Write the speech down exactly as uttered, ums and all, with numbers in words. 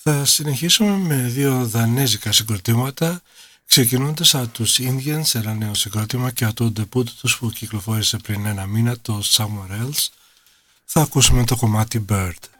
Θα συνεχίσουμε με δύο δανέζικα συγκροτήματα, ξεκινώντας από τους Indians, ένα νέο συγκρότημα και από το ντεπούτο τους που κυκλοφόρησε πριν ένα μήνα, το Somewhere Else. Θα ακούσουμε το κομμάτι Bird.